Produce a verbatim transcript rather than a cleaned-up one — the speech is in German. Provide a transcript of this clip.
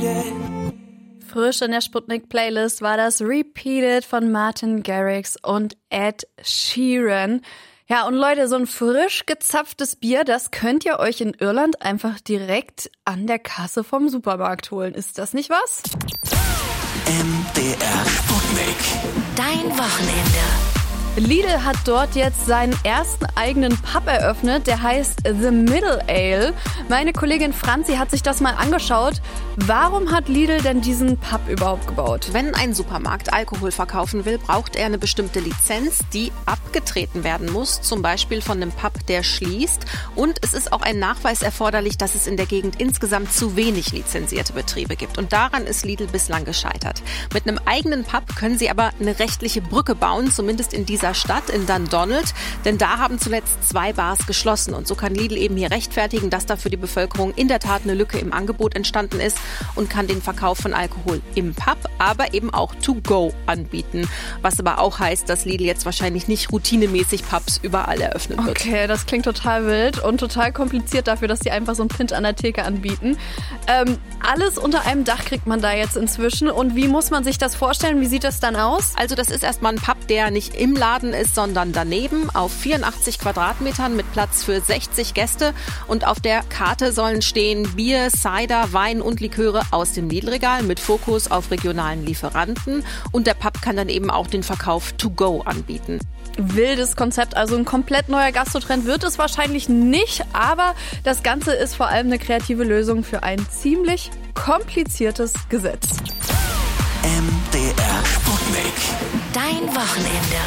Frisch in der Sputnik-Playlist war das Repeated von Martin Garrix und Ed Sheeran. Ja, und Leute, so ein frisch gezapftes Bier, das könnt ihr euch in Irland einfach direkt an der Kasse vom Supermarkt holen. Ist das nicht was? M D R Sputnik. Dein Wochenende. Lidl hat dort jetzt seinen ersten eigenen Pub eröffnet, der heißt The Middle Ale. Meine Kollegin Franzi hat sich das mal angeschaut. Warum hat Lidl denn diesen Pub überhaupt gebaut? Wenn ein Supermarkt Alkohol verkaufen will, braucht er eine bestimmte Lizenz, die abgetreten werden muss, zum Beispiel von einem Pub, der schließt. Und es ist auch ein Nachweis erforderlich, dass es in der Gegend insgesamt zu wenig lizenzierte Betriebe gibt. Und daran ist Lidl bislang gescheitert. Mit einem eigenen Pub können sie aber eine rechtliche Brücke bauen, zumindest in dieser Stadt, in Dundonald, denn da haben zuletzt zwei Bars geschlossen und so kann Lidl eben hier rechtfertigen, dass da für die Bevölkerung in der Tat eine Lücke im Angebot entstanden ist und kann den Verkauf von Alkohol im Pub, aber eben auch to go anbieten, was aber auch heißt, dass Lidl jetzt wahrscheinlich nicht routinemäßig Pubs überall eröffnen wird. Okay, das klingt total wild und total kompliziert dafür, dass die einfach so einen Pint an der Theke anbieten. Ähm, alles unter einem Dach kriegt man da jetzt inzwischen und wie muss man sich das vorstellen? Wie sieht das dann aus? Also das ist erstmal ein Pub, der nicht im Laden ist, sondern daneben auf vierundachtzig Quadratmetern mit Platz für sechzig Gäste und auf der Karte sollen stehen Bier, Cider, Wein und Liköre aus dem Lidl-Regal mit Fokus auf regionalen Lieferanten und der Pub kann dann eben auch den Verkauf to go anbieten. Wildes Konzept, also ein komplett neuer Gastrotrend wird es wahrscheinlich nicht, aber das Ganze ist vor allem eine kreative Lösung für ein ziemlich kompliziertes Gesetz. M D R Sputnik. Dein Wochenende.